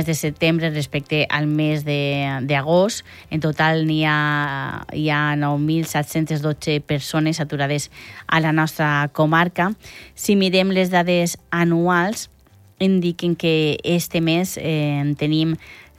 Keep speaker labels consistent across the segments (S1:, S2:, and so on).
S1: de setembre respecte al mes d'agost. En total hi ha 9.712 persones aturades a la nostra comarca. Si mirem les dades anuals, indiquen que este mes tenim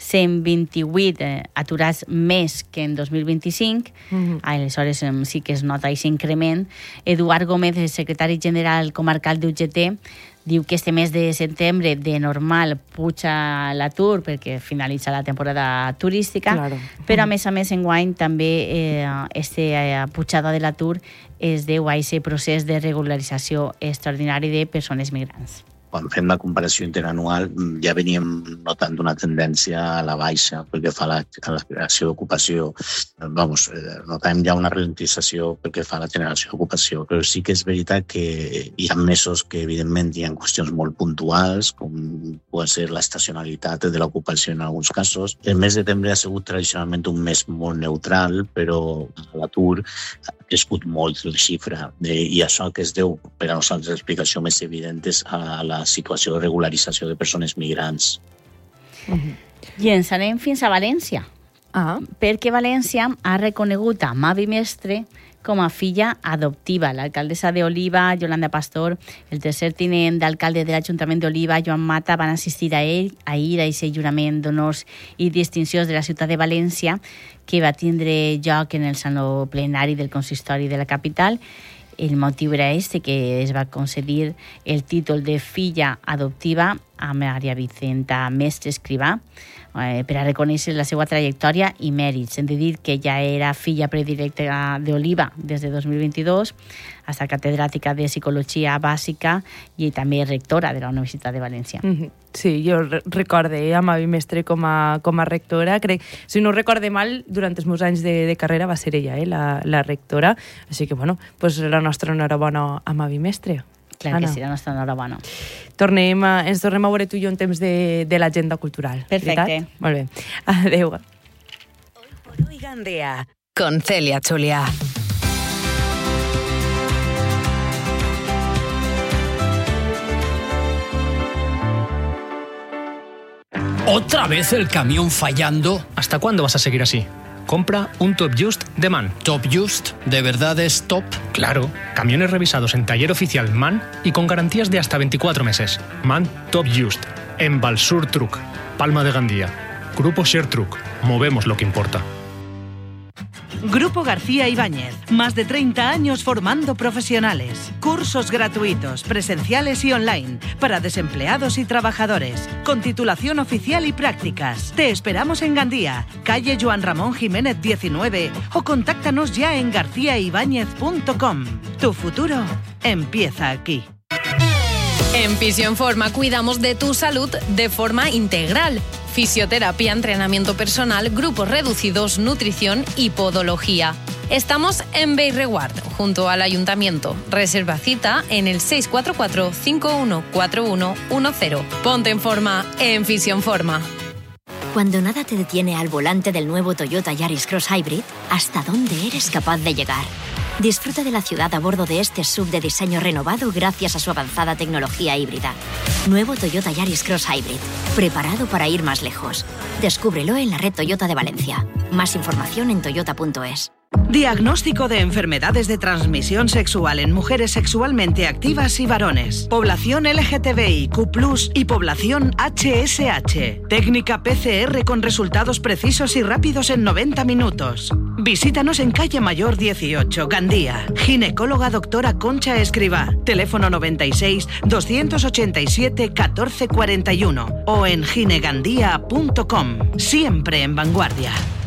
S1: 128 aturats més que en 2025. Aleshores sí que es nota aquest increment. Eduard Gómez, secretari general comarcal d'UGT, diu que este mes de setembre de normal puja l'atur perquè finalitza la temporada turística, però a més enguany també aquesta pujada de l'atur es deu a aquest procés de regularització extraordinari de persones migrants.
S2: Quan fem la comparació interanual ja veníem notant una tendència a la baixa pel que fa a la creació d'ocupació. Notem ja una ralentització pel que fa a la generació d'ocupació, però sí que és veritat que hi ha mesos que evidentment hi ha qüestions molt puntuals, com pot ser l'estacionalitat de l'ocupació en alguns casos. El mes de setembre ha sigut tradicionalment un mes molt neutral, però l'atur ha crescut molt la xifra, i això que es deu, per a nosaltres l'explicació més evident és a la situació de regularització de persones migrants.
S1: I ens anem fins a València, perquè València ha reconegut a Mavi Mestre com a filla adoptiva. L'alcaldessa d'Oliva, Yolanda Pastor, el tercer tinent d'alcalde de l'Ajuntament d'Oliva, Joan Mata, van assistir ahir a aquest jurament d'honors i distincions de la ciutat de València, que va tindre lloc en el saló plenari del consistori de la capital. El motiu era que es va concedir el títol de filla adoptiva a Maria Vicenta Mestre Escrivà per a reconèixer la seva trajectòria i mèrits. Hem de dir que ja era filla predilecta d'Oliva des de 2022, ha estat catedràtica de Psicologia Bàsica i també rectora de la Universitat de València.
S3: Sí, jo recorde a Mavi Mestre com a rectora. Crec, si no recorde mal, durant els meus anys de carrera va ser ella la rectora. Així que, pues la nostra enhorabona a Mavi Mestre.
S1: Clar que sí, la nostra enhorabona.
S3: Ens tornem a veure tu i jo en temps de l'agenda cultural.
S1: Perfecte.
S3: Veritat? Molt bé. Adéu.
S4: Hoy por hoy Gandía, con Celia Chulia.
S5: ¿Otra vez el camión fallando?
S6: ¿Hasta cuándo vas a seguir así? Compra un Top Just de MAN.
S5: ¿Top Just? ¿De verdad es top?
S6: Claro, camiones revisados en taller oficial MAN y con garantías de hasta 24 meses. MAN Top Just, en Balsur Truck, Palma de Gandía. Grupo Share Truck, movemos lo que importa.
S7: Grupo García Ibáñez, más de 30 años formando profesionales. Cursos gratuitos, presenciales y online, para desempleados y trabajadores, con titulación oficial y prácticas. Te esperamos en Gandía, calle Joan Ramón Jiménez 19, o contáctanos ya en garciaibáñez.com. Tu futuro empieza aquí.
S8: En Fisioenforma cuidamos de tu salud de forma integral. Fisioterapia, entrenamiento personal, grupos reducidos, nutrición y podología. Estamos en Bellreguard, junto al Ayuntamiento. Reserva cita en el 644-514110. Ponte en forma en Fisioenforma.
S9: Cuando nada te detiene al volante del nuevo Toyota Yaris Cross Hybrid, ¿hasta dónde eres capaz de llegar? Disfruta de la ciudad a bordo de este SUV de diseño renovado gracias a su avanzada tecnología híbrida. Nuevo Toyota Yaris Cross Hybrid, preparado para ir más lejos. Descúbrelo en la red Toyota de Valencia. Más información en toyota.es.
S7: Diagnóstico de enfermedades de transmisión sexual en mujeres sexualmente activas y varones. Población LGTBIQ+, y población HSH. Técnica PCR con resultados precisos y rápidos en 90 minutos. Visítanos en calle Mayor 18, Gandía. Ginecóloga doctora Concha Escrivá. Teléfono 96 287 1441 o en ginegandía.com. Siempre en vanguardia.